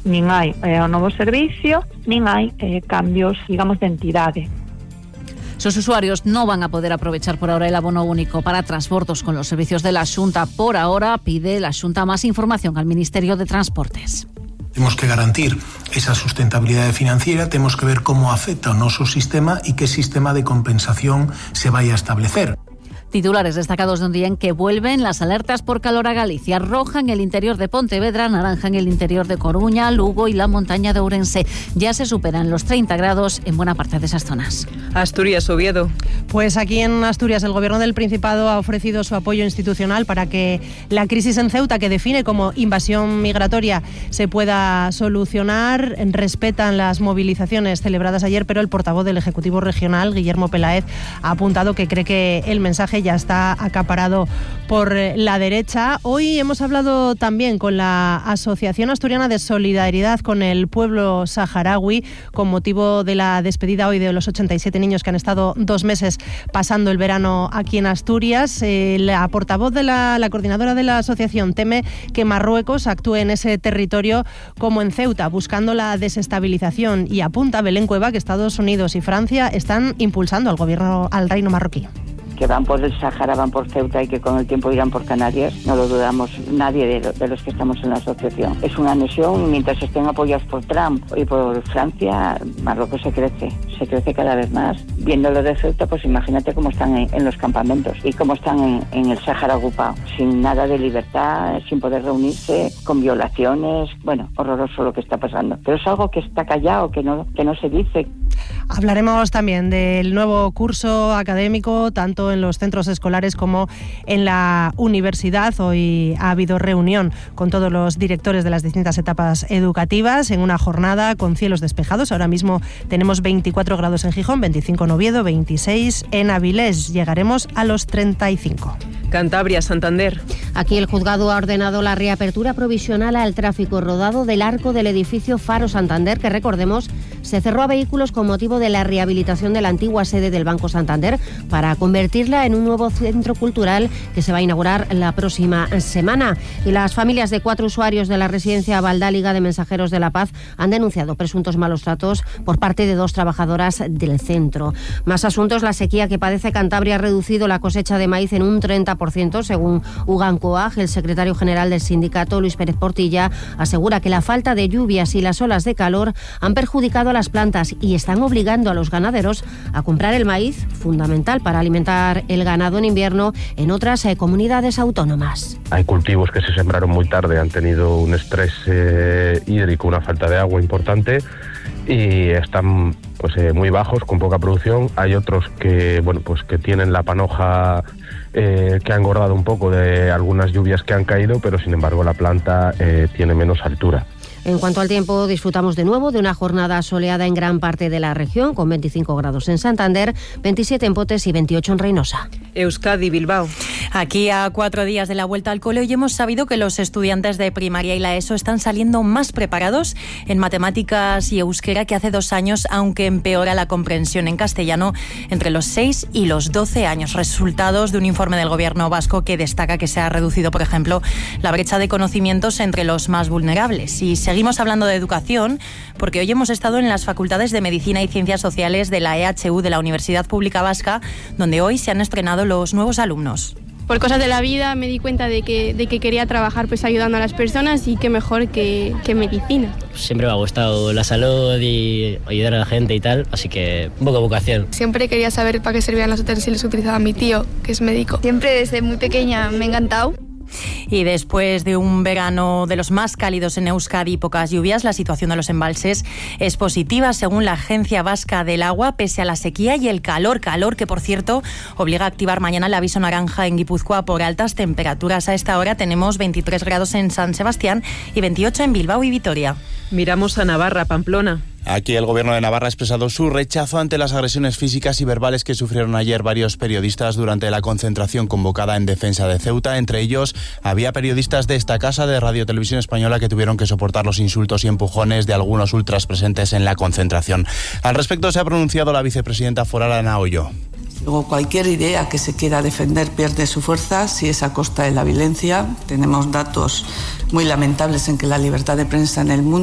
nin hai o novo servicio, nin hai cambios, digamos, de entidade. Sus usuarios no van a poder aprovechar por ahora el abono único para transbordos con los servicios de la Xunta. Por ahora pide la Xunta más información al Ministerio de Transportes. Temos que garantir esa sustentabilidade financiera, temos que ver como afecta o noso sistema e que sistema de compensación se vai a establecer. Titulares destacados de un día en que vuelven las alertas por calor a Galicia. Roja en el interior de Pontevedra, naranja en el interior de Coruña, Lugo y la montaña de Ourense. Ya se superan los 30 grados en buena parte de esas zonas. Asturias, Oviedo. Pues aquí en Asturias el Gobierno del Principado ha ofrecido su apoyo institucional para que la crisis en Ceuta, que define como invasión migratoria, se pueda solucionar. Respetan las movilizaciones celebradas ayer, pero el portavoz del Ejecutivo Regional, Guillermo Peláez, ha apuntado que cree que el mensaje ya está acaparado por la derecha. Hoy hemos hablado también con la Asociación Asturiana de Solidaridad con el Pueblo Saharaui con motivo de la despedida hoy de los 87 niños que han estado 2 meses pasando el verano aquí en Asturias. La portavoz de la coordinadora de la asociación teme que Marruecos actúe en ese territorio como en Ceuta, buscando la desestabilización, y apunta Belén Cueva que Estados Unidos y Francia están impulsando al reino marroquí. Que van por el Sáhara, van por Ceuta y que con el tiempo irán por Canarias, no lo dudamos nadie de los que estamos en la asociación. Es una anexión, mientras estén apoyados por Trump y por Francia, Marruecos se crece cada vez más. Viendo lo de Ceuta, pues imagínate cómo están en los campamentos y cómo están en el Sáhara ocupado, sin nada de libertad, sin poder reunirse, con violaciones. Bueno, horroroso lo que está pasando. Pero es algo que está callado, que no se dice. Hablaremos también del nuevo curso académico, tanto en los centros escolares como en la universidad. Hoy ha habido reunión con todos los directores de las distintas etapas educativas en una jornada con cielos despejados. Ahora mismo tenemos 24 grados en Gijón, 25 en Oviedo, 26 en Avilés. Llegaremos a los 35. Cantabria, Santander. Aquí el juzgado ha ordenado la reapertura provisional al tráfico rodado del arco del edificio Faro Santander, que, recordemos, se cerró a vehículos con motivo de la rehabilitación de la antigua sede del Banco Santander para convertirla en un nuevo centro cultural que se va a inaugurar la próxima semana. Y las familias de 4 usuarios de la residencia Valdáliga de Mensajeros de la Paz han denunciado presuntos malos tratos por parte de 2 trabajadoras del centro. Más asuntos: la sequía que padece Cantabria ha reducido la cosecha de maíz en un 30%, según Ugan Coag. El secretario general del sindicato, Luis Pérez Portilla, asegura que la falta de lluvias y las olas de calor han perjudicado a las plantas y están obligando a los ganaderos a comprar el maíz, fundamental para alimentar el ganado en invierno, en otras comunidades autónomas. Hay cultivos que se sembraron muy tarde, han tenido un estrés hídrico, una falta de agua importante y están muy bajos, con poca producción. Hay otros que que tienen la panoja que ha engordado un poco de algunas lluvias que han caído, pero sin embargo la planta tiene menos altura. En cuanto al tiempo, disfrutamos de nuevo de una jornada soleada en gran parte de la región, con 25 grados en Santander, 27 en Potes y 28 en Reynosa. Euskadi, Bilbao. Aquí a 4 días de la vuelta al cole, hoy hemos sabido que los estudiantes de primaria y la ESO están saliendo más preparados en matemáticas y euskera que hace 2 años, aunque empeora la comprensión en castellano entre los 6 y los 12 años. Resultados de un informe del Gobierno vasco que destaca que se ha reducido, por ejemplo, la brecha de conocimientos entre los más vulnerables. Y seguimos hablando de educación porque hoy hemos estado en las facultades de Medicina y Ciencias Sociales de la EHU de la Universidad Pública Vasca, donde hoy se han estrenado los nuevos alumnos. Por cosas de la vida me di cuenta de que quería trabajar ayudando a las personas, y qué mejor que medicina. Siempre me ha gustado la salud y ayudar a la gente y tal, así que un poco vocación. Siempre quería saber para qué servían los utensilios que utilizaba mi tío, que es médico. Siempre desde muy pequeña me ha encantado. Y después de un verano de los más cálidos en Euskadi y pocas lluvias, la situación de los embalses es positiva, según la Agencia Vasca del Agua, pese a la sequía y el calor que, por cierto, obliga a activar mañana el aviso naranja en Guipúzcoa por altas temperaturas. A esta hora tenemos 23 grados en San Sebastián y 28 en Bilbao y Vitoria. Miramos a Navarra, Pamplona. Aquí el Gobierno de Navarra ha expresado su rechazo ante las agresiones físicas y verbales que sufrieron ayer varios periodistas durante la concentración convocada en defensa de Ceuta. Entre ellos había periodistas de esta casa de Radio Televisión Española que tuvieron que soportar los insultos y empujones de algunos ultras presentes en la concentración. Al respecto se ha pronunciado la vicepresidenta foral Ana Oyo. Luego, cualquier idea que se quiera defender pierde su fuerza si es a costa de la violencia. Tenemos datos muy lamentables en que la libertad de prensa en el mundo